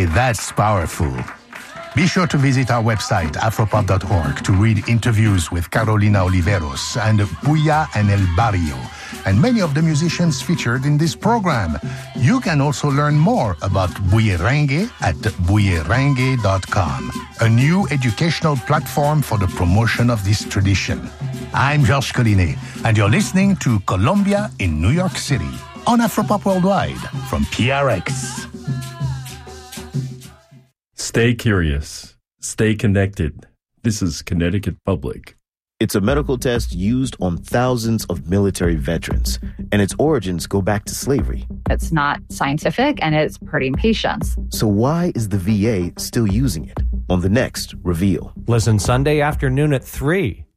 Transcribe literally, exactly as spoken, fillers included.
that's powerful. Be sure to visit our website, afropop dot org, to read interviews with Carolina Oliveros and Puya and El Barrio, and many of the musicians featured in this program. You can also learn more about Buyerengue at buyerengue dot com, a new educational platform for the promotion of this tradition. I'm Georges Collinet, and you're listening to Colombia in New York City on Afropop Worldwide from P R X. Stay curious. Stay connected. This is Connecticut Public. It's a medical test used on thousands of military veterans, and its origins go back to slavery. It's not scientific, and it's hurting patients. So why is the V A still using it? On the next Reveal. Listen Sunday afternoon at three